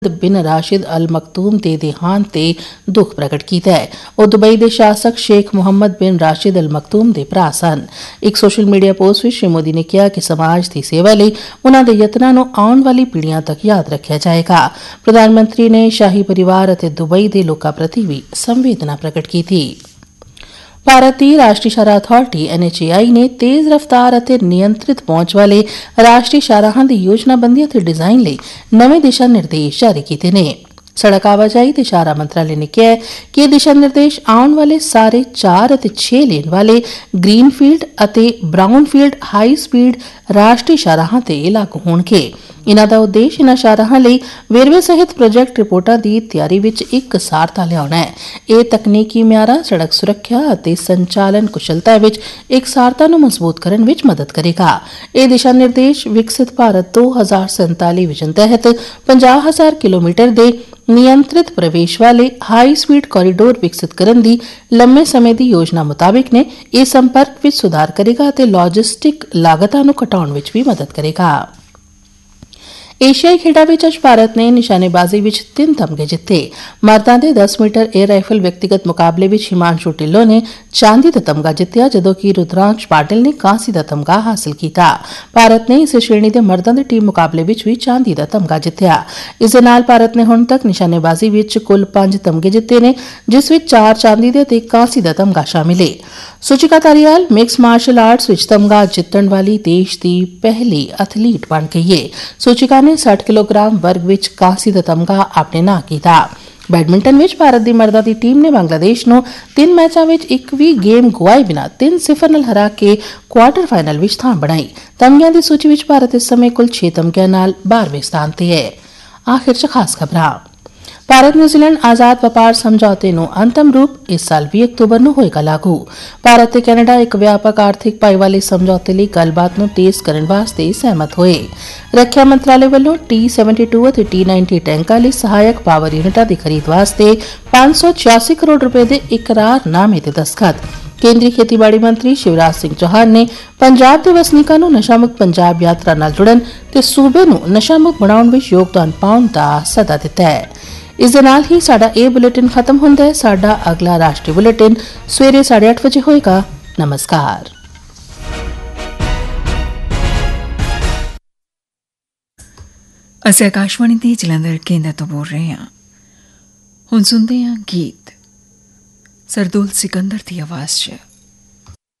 बिन राशिद अल मखतूम के देहांत ते दुख प्रगट किया है। वह दुबई के शासक शेख मुहम्मद बिन राशिद अल मखतूम के भरा सन। एक सोशल मीडिया पोस्ट में श्री मोदी ने कहा कि समाज की सेवा लई उन्हां दे यत्नां नूं आउण वाली पीढ़ियां तक याद रखिया जाएगा। प्रधानमंत्री ने शाही परिवार अते दुबई के लोकां प्रति भी संवेदना प्रगट की थी। भारत की राष्ट्रीय शाहराह अथॉरिटी NHAI ने तेज रफ्तार अते नियंत्रित पहुंच वाले राष्ट्रीय शाहराहां दी योजनाबंदी अते डिजाइन लई नवे दिशा निर्देश जारी कीते ने। सड़क आवाजाही ते शाहराह मंत्रालय ने कहा कि यह दिशा निर्देश आउण वाले सारे 4 अते 6 लेन वाले ग्रीनफील्ड अते ब्राउनफील्ड हाई स्पीड राष्ट्रीय शाहराहां ते लागू होणगे। इन्हां दा उद्देश्य इन्हां शाहराहां लई वेरवे सहित प्रोजेक्ट रिपोर्टां दी तैयारी विच एकसारता लिआउणा है। यह तकनीकी म्यारां सड़क सुरक्षा अते संचालन कुशलता विच एकसारता नूं मजबूत करन विच मदद करेगा। यह दिशा निर्देश विकसित भारत 2047 विजन तहत 50,000 किलोमीटर दे नियंत्रित प्रवेश वाले हाई स्पीड कॉरीडोर विकसित करन दी लंबे समय दी योजना मुताबिक ने इस संपर्क विच सुधार करेगा अते लॉजिस्टिक लागतां नूं घटाउण विच भी मदद करेगा। एशियाई खेडां विच अज भारत ने निशानेबाजी विच 3 तमगे जिते। मर्दां दे 10 मीटर एयर राइफल व्यक्तिगत मुकाबले विच हिमांशु ढिल्लों ने चांदी दा तमगा जित्तिया जदों कि रुद्रांश पाटिल ने कांसी दा तमगा हासिल किया। भारत ने इस श्रेणी दे मर्दां दे टीम मुकाबले विच भी चांदी दा तमगा जित्तिया। इस दे नाल भारत ने हुण तक निशानेबाजी विच कुल 5 तमगे जिते ने, जिस विच 4 चांदी दे ते कांसी दा तमगा शामिल है। सुचिका तारियाल मिक्स मार्शल आर्ट्स विच तमगा जितण वाली देश की पहली एथलीट बन गई है। सुचिका ने 60 किलोग्राम वर्ग विच कांसी दा तमगा अपने नां कीता। बैडमिंटन विच भारत दी मर्दां दी टीम ने बांग्लादेश नूं 3 मैचां विच एक भी गेम गुआए बिना 3-0 नाल हरा के क्वार्टर फाइनल विच थां बनाई। तमगिआं दी सूची विच भारत इस समय कुल 6 तमगिआं नाल 12वें स्थान ते है। आखिर च खास खबरां। भारत न्यूजीलैंड आजाद व्यापार समझौते नूं अंतिम रूप इस साल 20 अक्तूबर नूं होएगा लागू। भारत ते कैनेडा एक व्यापक आर्थिक भाईवाली समझौते लई गलबात नूं तेज करन वास्ते सहमत होए। रक्षा मंत्रालय वल्लों T-72 अते T-90 टैंकां लई सहायक पावर यूनिटां दी खरीद वास्ते 586 करोड़ रुपए दे इकरारनामे ते दस्तखत। केंद्रीय खेतीबाड़ी मंत्री शिवराज सिंह चौहान ने पंजाब के वसनीकां नूं नशामुक्त पंजाब यात्रा नाल जुड़न ते सूबे नूं नशामुक्त बनाउण विच योगदान पाउण दा सदा दित्ता है। इस दे नाल ही साडा ए बुलेटिन खत्म हुंदा है। साडा अगला राष्ट्रीय बुलेटिन सवेरे 8:30 बजे होएगा। नमस्कार। ਅਸੀਂ ਆਕਾਸ਼ਵਾਣੀ ਦੇ ਜਲੰਧਰ ਕੇਂਦਰ ਤੋਂ ਬੋਲ ਰਹੇ ਹਾਂ। ਹੁਣ ਸੁਣਦੇ ਹਾਂ ਗੀਤ ਸਰਦੂਲ ਸਿਕੰਦਰ ਦੀ ਆਵਾਜ਼ 'ਚ।